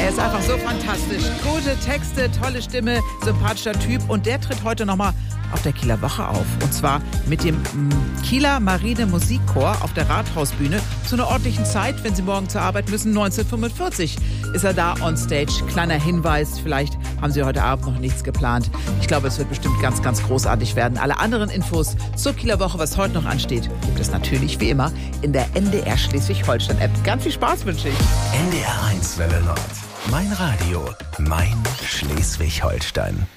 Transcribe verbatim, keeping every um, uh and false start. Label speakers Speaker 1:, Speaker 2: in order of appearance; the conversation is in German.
Speaker 1: Er ist einfach so fantastisch. Gute Texte, tolle Stimme, sympathischer Typ. Und der tritt heute nochmal auf der Kieler Woche auf. Und zwar mit dem Kieler Marine Musikchor auf der Rathausbühne. Zu einer ordentlichen Zeit, wenn Sie morgen zur Arbeit müssen. neunzehnhundertfünfundvierzig ist er da on stage. Kleiner Hinweis, vielleicht haben Sie heute Abend noch nichts geplant. Ich glaube, es wird bestimmt ganz, ganz großartig werden. Alle anderen Infos zur Kieler Woche, was heute noch ansteht, gibt es natürlich wie immer in der N D R Schleswig-Holstein-App. Ganz viel Spaß wünsche ich.
Speaker 2: N D R eins Welle Nord. Mein Radio, mein Schleswig-Holstein.